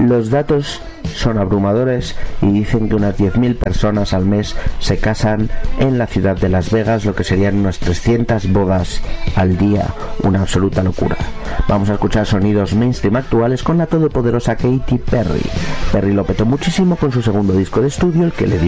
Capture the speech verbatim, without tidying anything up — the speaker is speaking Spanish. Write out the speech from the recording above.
Los datos son abrumadores y dicen que unas diez mil personas al mes se casan en la ciudad de Las Vegas, lo que serían unas trescientas bodas al día, una absoluta locura. Vamos a escuchar sonidos mainstream actuales con la todopoderosa Katy Perry. Perry lo petó muchísimo con su segundo disco de estudio, el que le dio